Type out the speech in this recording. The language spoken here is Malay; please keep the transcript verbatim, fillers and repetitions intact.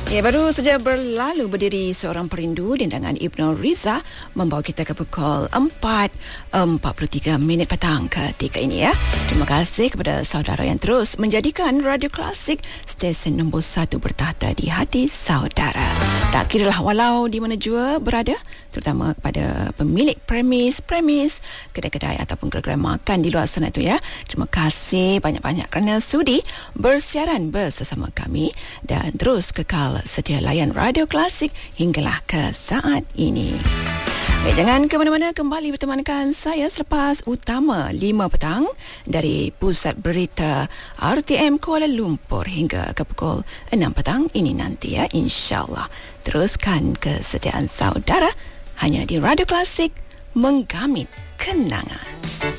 Ya, baru saja berlalu berdiri seorang perindu dendangan Ibnu Riza membawa kita ke pukul empat empat puluh tiga minit petang ketika ini ya. Terima kasih kepada saudara yang terus menjadikan Radio Klasik stesen nombor satu bertahta di hati saudara. Tak kiralah walau di mana jua berada, terutama kepada pemilik premis-premis, kedai-kedai ataupun gerai-gerai makan di luar sana tu ya. Terima kasih banyak-banyak kerana sudi bersiaran bersama kami dan terus kekal setia layan Radio Klasik hinggalah ke saat ini. Baik, jangan ke mana-mana, kembali bertemankan saya selepas utama lima petang dari Pusat Berita R T M Kuala Lumpur hingga ke pukul enam petang ini nanti ya, insyaAllah. Teruskan kesetiaan saudara hanya di Radio Klasik, menggamit kenangan.